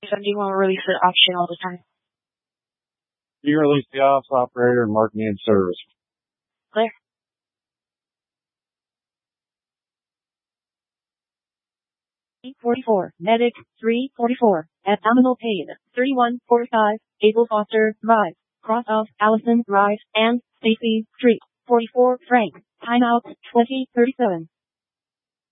So do you want to release the option all the time? You release the ops operator and mark me in service. Clear. $44, medic, 344, abdominal pain, 3145, Abel Foster, Rise, cross off, Allison, Rise, and Stacy, Street, 44, Frank, timeout, 2037.